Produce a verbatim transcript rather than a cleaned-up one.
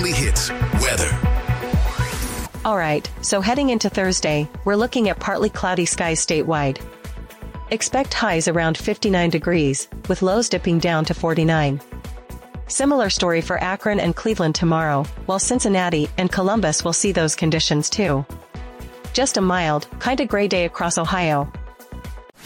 Daily Hits weather. All right, so heading into Thursday, we're looking at partly cloudy skies statewide. Expect highs around fifty-nine degrees, with lows dipping down to forty-nine. Similar story for Akron and Cleveland tomorrow, while Cincinnati and Columbus will see those conditions too. Just a mild, kinda gray day across Ohio,